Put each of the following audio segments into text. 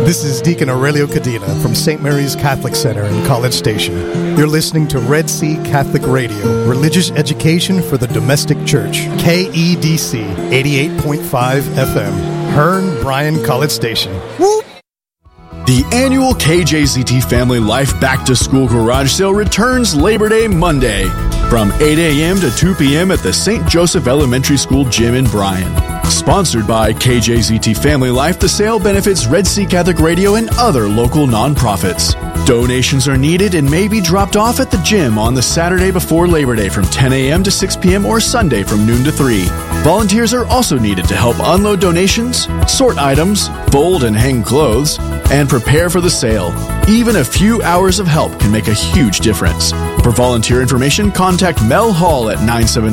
This is Deacon Aurelio Cadena from St. Mary's Catholic Center in College Station. You're listening to Red Sea Catholic Radio, religious education for the domestic church. KEDC 88.5 FM, Hearn, Bryan, College Station. Whoop! The annual KJZT Family Life Back to School Garage Sale returns Labor Day Monday from 8 a.m. to 2 p.m. at the St. Joseph Elementary School Gym in Bryan. Sponsored by KJZT Family Life, the sale benefits Red Sea Catholic Radio and other local nonprofits. Donations are needed and may be dropped off at the gym on the Saturday before Labor Day from 10 a.m. to 6 p.m. or Sunday from noon to 3. Volunteers are also needed to help unload donations, sort items, fold and hang clothes, and prepare for the sale. Even a few hours of help can make a huge difference. For volunteer information, contact Mel Hall at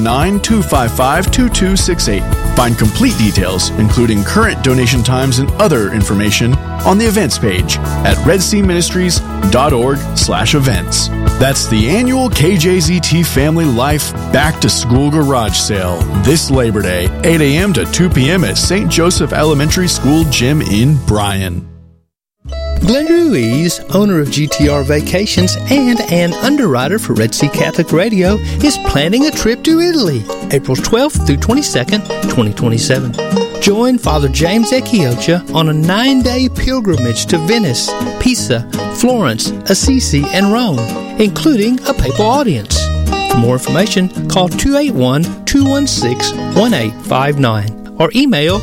979-255-2268. Find complete details, including current donation times and other information, on the events page at redseaministries.org/events. That's the annual KJZT Family Life Back to School Garage Sale this Labor Day, 8 a.m. to 2 p.m. at St. Joseph Elementary School Gym in Bryan. Glenn Ruiz, owner of GTR Vacations and an underwriter for Red Sea Catholic Radio, is planning a trip to Italy, April 12th through 22nd, 2027. Join Father James Echiocha on a 9-day pilgrimage to Venice, Pisa, Florence, Assisi, and Rome, including a papal audience. For more information, call 281-216-1859 or email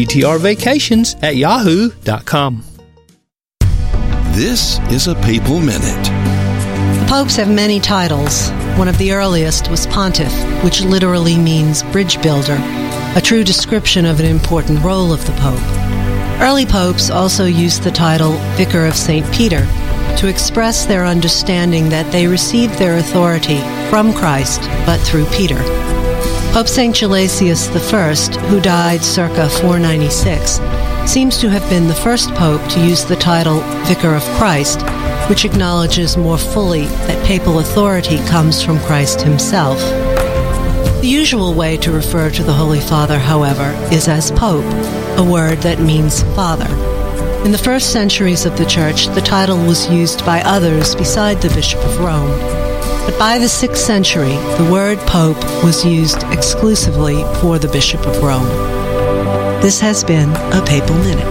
gtrvacations@yahoo.com. This is a Papal Minute. The popes have many titles. One of the earliest was Pontiff, which literally means bridge builder, a true description of an important role of the Pope. Early popes also used the title Vicar of St. Peter to express their understanding that they received their authority from Christ, but through Peter. Pope St. Gelasius I, who died circa 496, seems to have been the first pope to use the title Vicar of Christ, which acknowledges more fully that papal authority comes from Christ himself. The usual way to refer to the Holy Father, however, is as Pope, a word that means Father. In the first centuries of the Church, the title was used by others beside the Bishop of Rome. But by the 6th century, the word Pope was used exclusively for the Bishop of Rome. This has been a Papal Minute.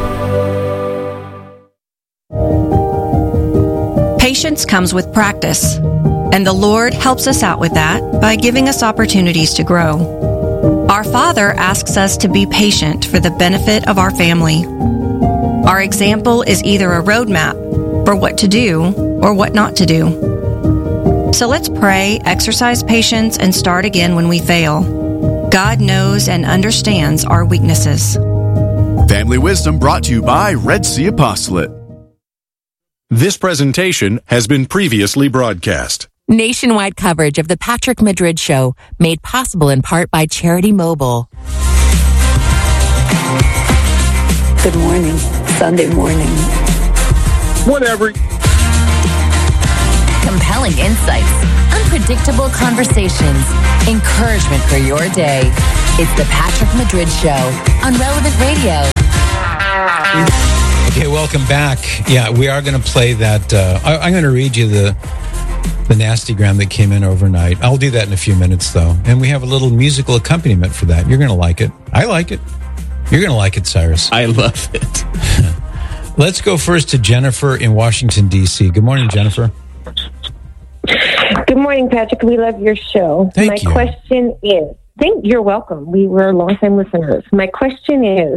Patience comes with practice, and the Lord helps us out with that by giving us opportunities to grow. Our Father asks us to be patient for the benefit of our family. Our example is either a roadmap for what to do or what not to do. So let's pray, exercise patience, and start again when we fail. God knows and understands our weaknesses. Family Wisdom brought to you by Red Sea Apostolate. This presentation has been previously broadcast. Nationwide coverage of the Patrick Madrid Show, made possible in part by Charity Mobile. Good morning. Sunday morning. Whatever. Compelling insights, unpredictable conversations, encouragement for your day. It's the Patrick Madrid Show on Relevant Radio. Okay, welcome back. Yeah, we are going to play that. I'm going to read you the nastygram that came in overnight. I'll do that in a few minutes, though. And we have a little musical accompaniment for that. You're going to like it. I like it. You're going to like it, Cyrus. I love it. Let's go first to Jennifer in Washington, D.C. Good morning, Jennifer. Good morning, Patrick. We love your show. Thank you. My question is, you're welcome. We were longtime listeners. My question is,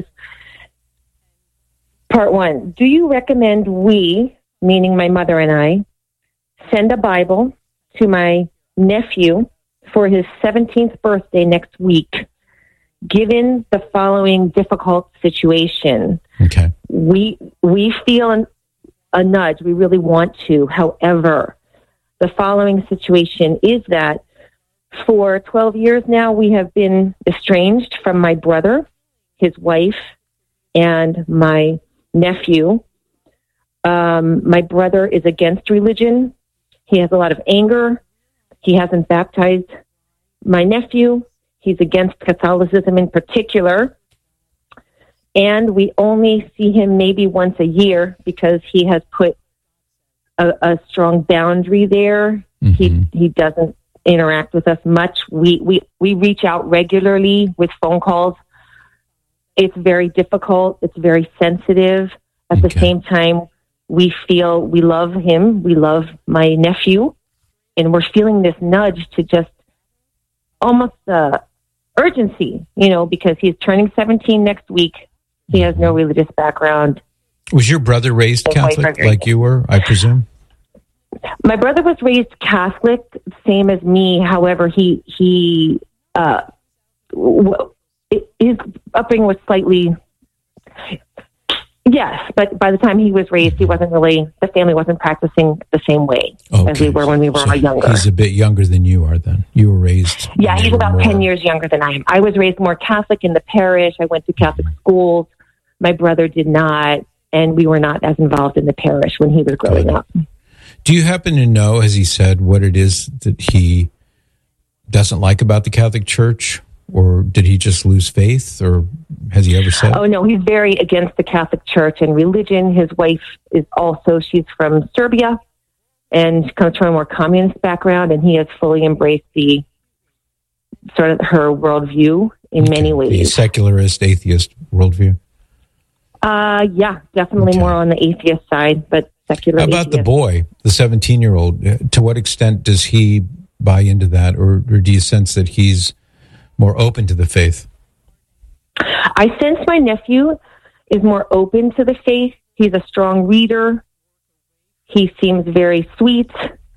part one, do you recommend we, meaning my mother and I, send a Bible to my nephew for his 17th birthday next week, given the following difficult situation? Okay. We feel a nudge. We really want to. However, the following situation is that for 12 years now, we have been estranged from my brother, his wife, and my nephew. My brother is against religion. He has a lot of anger. He hasn't baptized my nephew. He's against Catholicism in particular. and we only see him maybe once a year because he has put a strong boundary there. He doesn't interact with us much. We reach out regularly with phone calls. It's very difficult. It's very sensitive. At the same time, we feel we love him. We love my nephew. And we're feeling this nudge to just almost urgency, because he's turning 17 next week. He has no religious background. Was your brother raised Catholic like you were, I presume? My brother was raised Catholic, same as me. However, his upbringing was slightly, yes, but by the time he was raised, the family wasn't practicing the same way as we were when we were younger. He's a bit younger than you are then. You were raised. Yeah, he's about 10 years younger than I am. I was raised more Catholic in the parish. I went to Catholic schools. My brother did not, and we were not as involved in the parish when he was growing up. Do you happen to know, as he said, what it is that he doesn't like about the Catholic Church? Or did he just lose faith? Or has he ever said? Oh, no, he's very against the Catholic Church and religion. His wife she's from Serbia and comes from a more communist background, and he has fully embraced the sort of her worldview in many ways. The secularist, atheist worldview? Yeah, definitely more on the atheist side, but secular. How about the boy, the 17-year-old? To what extent does he buy into that, or do you sense that he's more open to the faith? I sense my nephew is more open to the faith. He's a strong reader. He seems very sweet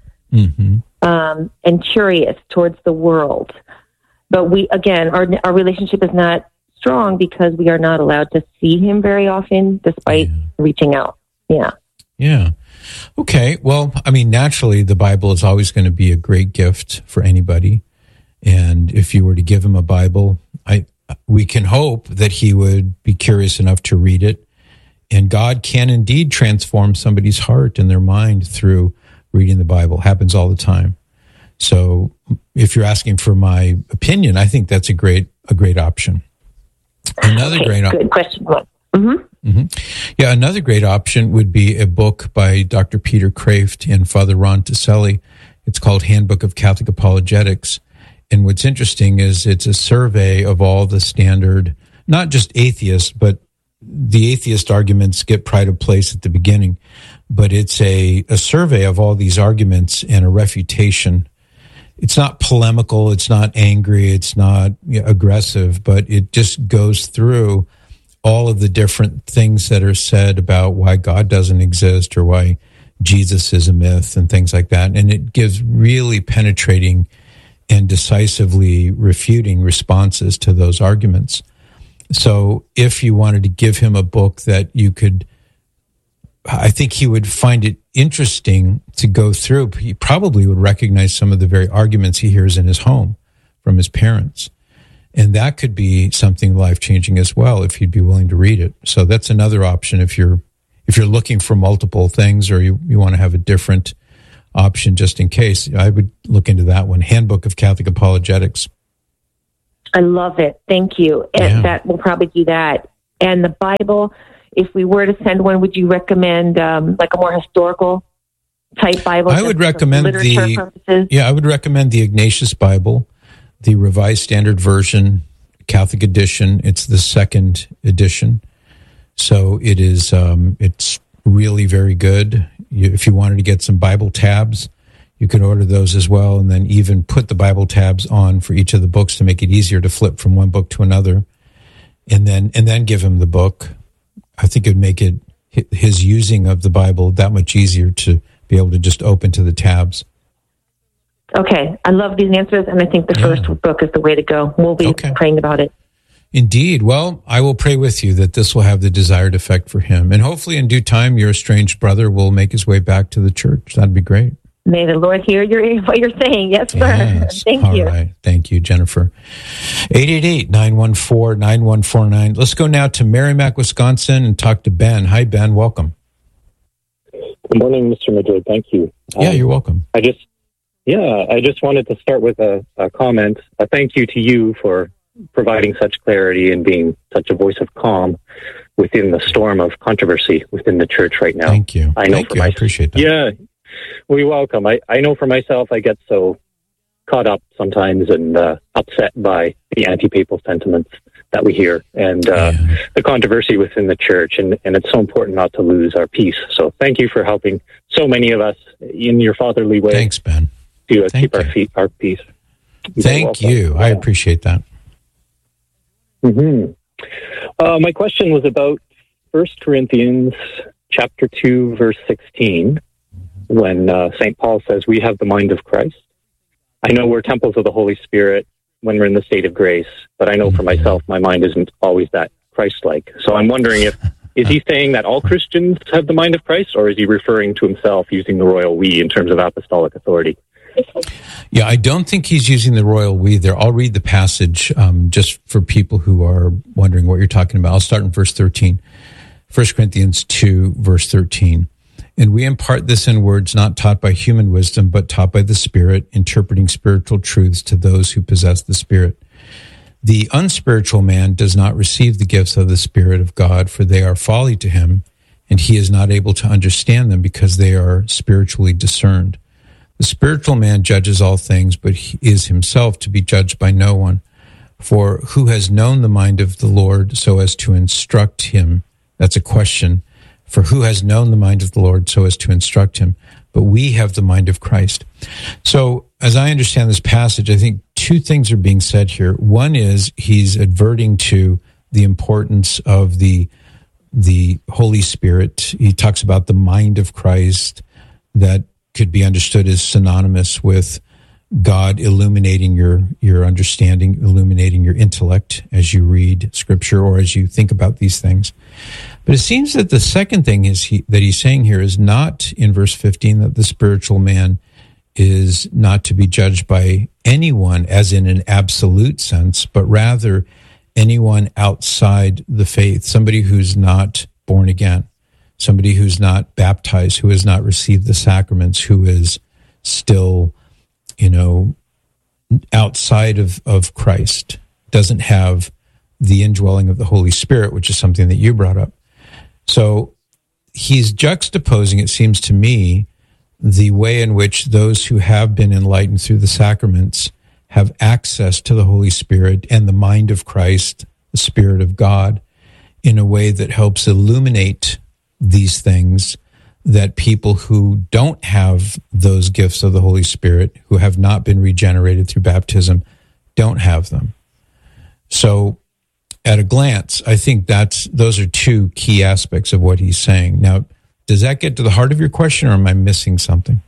and curious towards the world. But our relationship is not strong because we are not allowed to see him very often, despite reaching out. Yeah. Okay. Well, I mean, naturally, the Bible is always going to be a great gift for anybody. And if you were to give him a Bible, we can hope that he would be curious enough to read it. And God can indeed transform somebody's heart and their mind through reading the Bible. Happens all the time. So if you're asking for my opinion, I think that's a great option. Another good question. Yeah, another great option would be a book by Dr. Peter Kraft and Father Ron Taselli. It's called Handbook of Catholic Apologetics. And what's interesting is it's a survey of all the standard, not just atheists, but the atheist arguments get pride of place at the beginning. But it's a survey of all these arguments and a refutation. It's not polemical, it's not angry, it's not aggressive, but it just goes through all of the different things that are said about why God doesn't exist or why Jesus is a myth and things like that. And it gives really penetrating and decisively refuting responses to those arguments. So if you wanted to give him a book that you could, I think he would find it interesting to go through. He probably would recognize some of the very arguments he hears in his home from his parents. And that could be something life-changing as well if you'd be willing to read it. So that's another option if you're looking for multiple things or you want to have a different option just in case. I would look into that one, Handbook of Catholic Apologetics. I love it. Thank you. And that we'll probably do that. And the Bible, if we were to send one, would you recommend like a more historical type Bible? I would recommend I would recommend the Ignatius Bible, the Revised Standard Version, Catholic edition. It's the second edition. So it is, it's really very good. If you wanted to get some Bible tabs, you could order those as well, and then even put the Bible tabs on for each of the books to make it easier to flip from one book to another, and then give him the book. I think it would make it his using of the Bible that much easier to be able to just open to the tabs. Okay, I love these answers, and I think the first book is the way to go. We'll be praying about it. Indeed. Well, I will pray with you that this will have the desired effect for him. And hopefully in due time, your estranged brother will make his way back to the church. That'd be great. May the Lord hear what you're saying. Yes, sir. Yes. Thank you. All right. Thank you, Jennifer. 888-914-9149. Let's go now to Merrimack, Wisconsin, and talk to Ben. Hi, Ben. Welcome. Good morning, Mr. Madrid. Thank you. Yeah, you're welcome. I just wanted to start with a comment. A thank you to you for providing such clarity and being such a voice of calm within the storm of controversy within the church right now. Thank you. I know I appreciate that. Yeah, well, you're welcome. I know for myself, I get so caught up sometimes and upset by the anti-papal sentiments that we hear and the controversy within the church. And it's so important not to lose our peace. So thank you for helping so many of us in your fatherly way. Thanks, Ben. To keep our peace. Thank you. I appreciate that. Mm-hmm. My question was about 1 Corinthians chapter 2, verse 16, when St. Paul says, we have the mind of Christ. I know we're temples of the Holy Spirit when we're in the state of grace, but I know for myself, my mind isn't always that Christ-like. So I'm wondering is he saying that all Christians have the mind of Christ, or is he referring to himself using the royal we in terms of apostolic authority? Yeah, I don't think he's using the royal we there. I'll read the passage just for people who are wondering what you're talking about. I'll start in verse 13. 1 Corinthians 2, verse 13. And we impart this in words not taught by human wisdom, but taught by the Spirit, interpreting spiritual truths to those who possess the Spirit. The unspiritual man does not receive the gifts of the Spirit of God, for they are folly to him, and he is not able to understand them because they are spiritually discerned. The spiritual man judges all things, but he is himself to be judged by no one. For who has known the mind of the Lord so as to instruct him? That's a question. For who has known the mind of the Lord so as to instruct him? But we have the mind of Christ. So, as I understand this passage, I think two things are being said here. One is he's adverting to the importance of the Holy Spirit. He talks about the mind of Christ that could be understood as synonymous with God illuminating your understanding, illuminating your intellect as you read Scripture or as you think about these things. But it seems that the second thing that he's saying here is not in verse 15 that the spiritual man is not to be judged by anyone as in an absolute sense, but rather anyone outside the faith, somebody who's not born again, somebody who's not baptized, who has not received the sacraments, who is still, outside of Christ, doesn't have the indwelling of the Holy Spirit, which is something that you brought up. So he's juxtaposing, it seems to me, the way in which those who have been enlightened through the sacraments have access to the Holy Spirit and the mind of Christ, the Spirit of God, in a way that helps illuminate these things that people who don't have those gifts of the Holy Spirit, who have not been regenerated through baptism, don't have them. So at a glance, I think those are two key aspects of what he's saying. Now, does that get to the heart of your question, or am I missing something?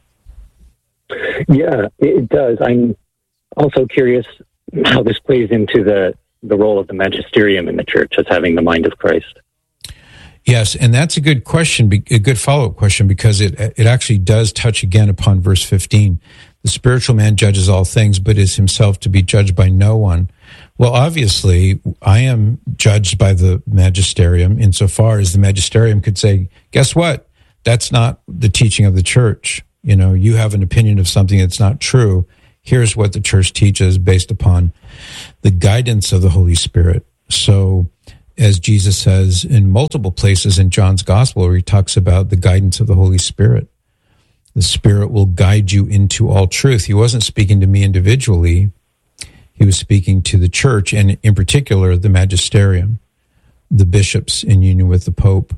Yeah, it does. I'm also curious how this plays into the role of the magisterium in the church as having the mind of Christ. Yes, and that's a good question, a good follow-up question, because it actually does touch again upon verse 15. The spiritual man judges all things, but is himself to be judged by no one. Well, obviously, I am judged by the magisterium insofar as the magisterium could say, guess what? That's not the teaching of the church. You have an opinion of something that's not true. Here's what the church teaches based upon the guidance of the Holy Spirit. So, as Jesus says in multiple places in John's Gospel, where he talks about the guidance of the Holy Spirit, the Spirit will guide you into all truth. He wasn't speaking to me individually. He was speaking to the church, and in particular, the magisterium, the bishops in union with the Pope.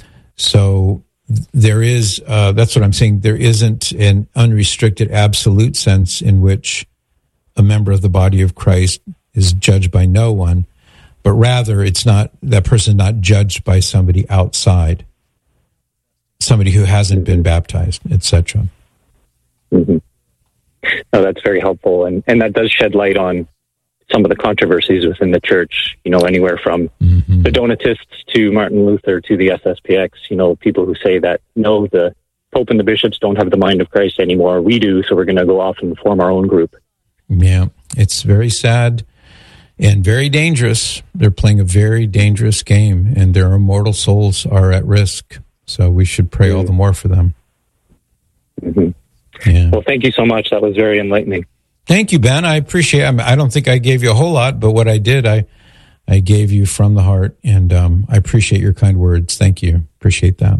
So there is, that's what I'm saying, there isn't an unrestricted absolute sense in which a member of the body of Christ is judged by no one, but rather it's not, that person not judged by somebody outside, somebody who hasn't been baptized, etc. Mm-hmm. No, that's very helpful. And that does shed light on some of the controversies within the church, anywhere from the Donatists to Martin Luther to the SSPX, people who say that, no, the Pope and the bishops don't have the mind of Christ anymore. We do, so we're going to go off and form our own group. Yeah, it's very sad and very dangerous. They're playing a very dangerous game, and their immortal souls are at risk. So we should pray all the more for them. Mm-hmm. Yeah. Well, thank you so much. That was very enlightening. Thank you, Ben. I appreciate it. I don't think I gave you a whole lot, but what I did, I gave you from the heart, and I appreciate your kind words. Thank you. Appreciate that.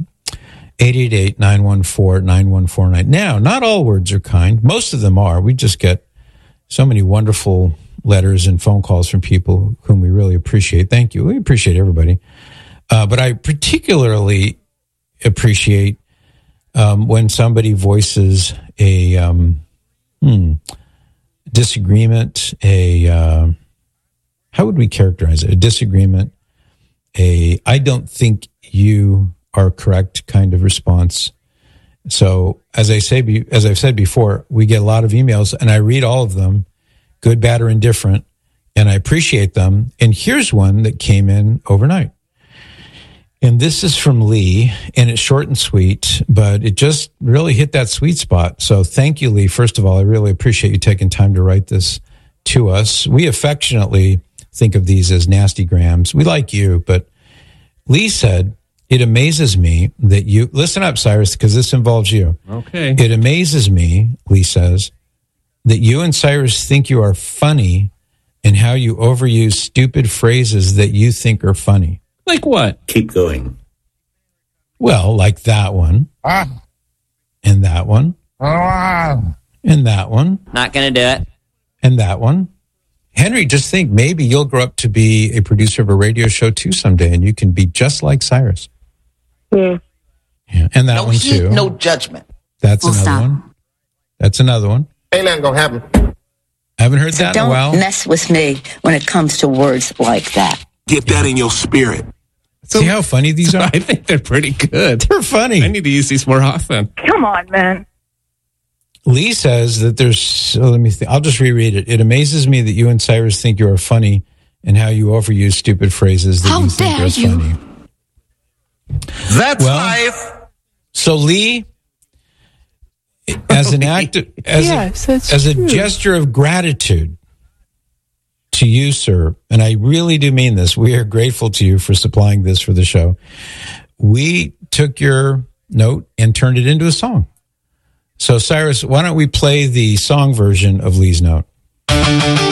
888-914-9149. Now, not all words are kind. Most of them are. We just get so many wonderful letters and phone calls from people whom we really appreciate. Thank you. We appreciate everybody. But I particularly appreciate when somebody voices a disagreement, how would we characterize it? A disagreement, I don't think you are correct kind of response. So as I've said before, we get a lot of emails and I read all of them, good, bad, or indifferent, and I appreciate them. And here's one that came in overnight. And this is from Lee, and it's short and sweet, but it just really hit that sweet spot. So thank you, Lee. First of all, I really appreciate you taking time to write this to us. We affectionately think of these as nasty grams. We like you, but Lee said, it amazes me that you, listen up, Cyrus, because this involves you. Okay. It amazes me, Lee says, that you and Cyrus think you are funny and how you overuse stupid phrases that you think are funny. Like what? Keep going. Well, like that one. And that one. And that one. Not going to do it. And that one. Henry, just think maybe you'll grow up to be a producer of a radio show too someday, and you can be just like Cyrus. Yeah. And that one too. No judgment. That's another one. That's another one. Ain't nothing going to happen. I haven't heard that in a while. Don't mess with me when it comes to words like that. Get that in your spirit. See how funny these are? I think they're pretty good. They're funny. I need to use these more often. Come on, man. Lee says that let me think. I'll just reread it. It amazes me that you and Cyrus think you are funny and how you overuse stupid phrases that you think are funny. That's life. So Lee, as an act, as a gesture of gratitude to you, sir, and I really do mean this, we are grateful to you for supplying this for the show. We took your note and turned it into a song. So, Cyrus, why don't we play the song version of Lee's note?